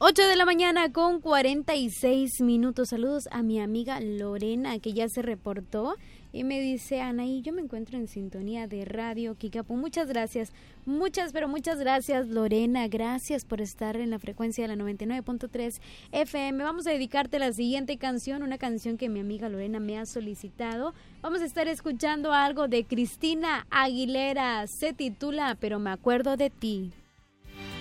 8 de la mañana con 46 minutos. Saludos a mi amiga Lorena, que ya se reportó y me dice: Anaí, yo me encuentro en sintonía de Radio Kikapu. Muchas gracias, muchas gracias, Lorena. Gracias por estar en la frecuencia de la 99.3 FM. Vamos a dedicarte la siguiente canción, una canción que mi amiga Lorena me ha solicitado. Vamos a estar escuchando algo de Cristina Aguilera. Se titula Pero me acuerdo de ti.